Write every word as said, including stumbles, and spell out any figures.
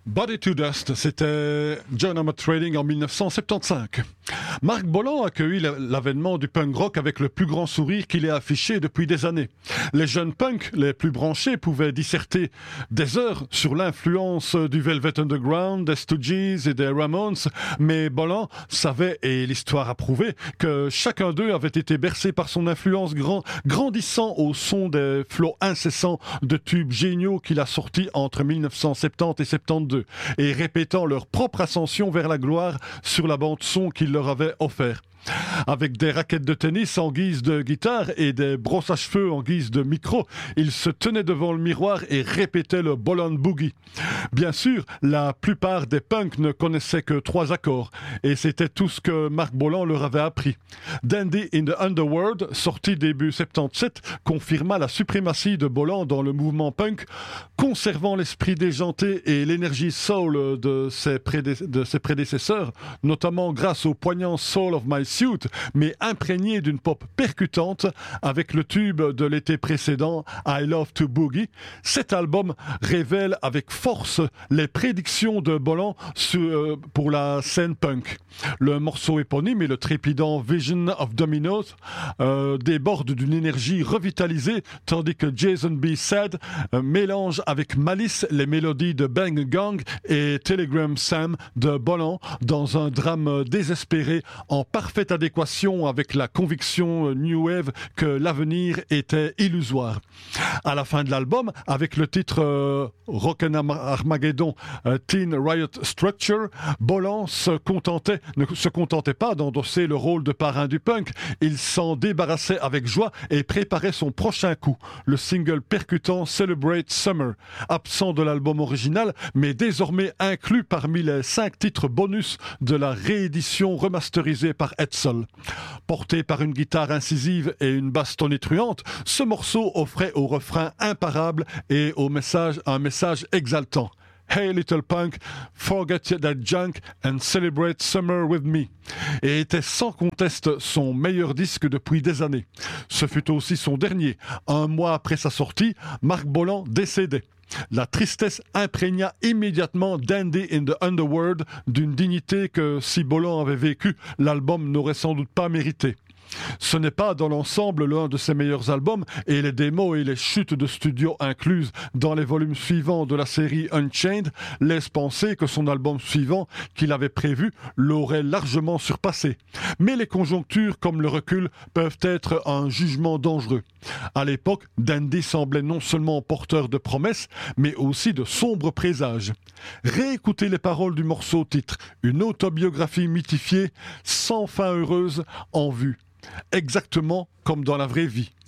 Body to Dust, c'était John Hammond Trading en dix-neuf cent soixante-quinze. Marc Bolan a accueilli l'avènement du punk rock avec le plus grand sourire qu'il ait affiché depuis des années. Les jeunes punks les plus branchés pouvaient disserter des heures sur l'influence du Velvet Underground, des Stooges et des Ramones, mais Bolan savait, et l'histoire a prouvé, que chacun d'eux avait été bercé par son influence grand, grandissant au son des flots incessants de tubes géniaux qu'il a sortis entre dix-neuf cent soixante-dix et soixante-douze, et répétant leur propre ascension vers la gloire sur la bande-son qu'il leur avait offert. Avec des raquettes de tennis en guise de guitare et des brosses à cheveux en guise de micro, il se tenait devant le miroir et répétait le Bolan Boogie. Bien sûr, la plupart des punks ne connaissaient que trois accords, et c'était tout ce que Marc Bolan leur avait appris. Dandy in the Underworld, sorti début soixante-dix-sept, confirma la suprématie de Bolan dans le mouvement punk, conservant l'esprit déjanté et l'énergie soul de ses, prédé- de ses prédécesseurs, notamment grâce au poignant Soul of My Suit, mais imprégné d'une pop percutante avec le tube de l'été précédent I Love to Boogie. Cet album révèle avec force les prédictions de Bolan sur, pour la scène punk. Le morceau éponyme et le trépidant Vision of Dominoes euh, débordent d'une énergie revitalisée, tandis que Jason B. Sad euh, mélange avec malice les mélodies de Bang Gang et Telegram Sam de Bolan dans un drame désespéré en parfaite adéquation avec la conviction New Wave que l'avenir était illusoire. À la fin de l'album, avec le titre euh, Rockin' Armageddon euh, Teen Riot Structure, Bolan se contentait, ne se contentait pas d'endosser le rôle de parrain du punk, il s'en débarrassait avec joie et préparait son prochain coup, le single percutant Celebrate Summer, absent de l'album original, mais désormais inclus parmi les cinq titres bonus de la réédition remasterisée par Edsel. Porté par une guitare incisive et une basse tonitruante, ce morceau offrait au refrain imparable et au message un message exaltant. Hey little punk, forget that junk and celebrate summer with me, et était sans conteste son meilleur disque depuis des années. Ce fut aussi son dernier. Un mois après sa sortie, Marc Bolan décédait. La tristesse imprégna immédiatement Dandy in the Underworld d'une dignité que, si Bolan avait vécu, l'album n'aurait sans doute pas mérité. Ce n'est pas dans l'ensemble l'un de ses meilleurs albums, et les démos et les chutes de studio incluses dans les volumes suivants de la série Unchained laissent penser que son album suivant, qu'il avait prévu, l'aurait largement surpassé. Mais les conjonctures comme le recul peuvent être un jugement dangereux. À l'époque, Dandy semblait non seulement porteur de promesses, mais aussi de sombres présages. Réécoutez les paroles du morceau titre, une autobiographie mythifiée, sans fin heureuse, en vue. Exactement comme dans la vraie vie.